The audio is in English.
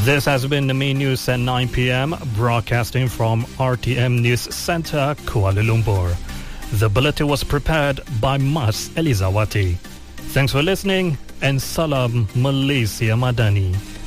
This has been the main news at 9 p.m. broadcasting from RTM News Center, Kuala Lumpur. The bulletin was prepared by Mas Elizawati. Thanks for listening and Salam Malaysia Madani.